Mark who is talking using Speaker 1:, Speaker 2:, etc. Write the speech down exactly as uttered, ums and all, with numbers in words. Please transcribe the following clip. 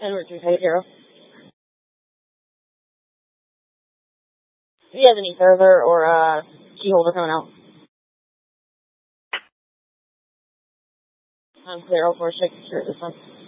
Speaker 1: Edward two five zero. Do you have any further or uh key holder coming out? I'm clear, oh four six, this one.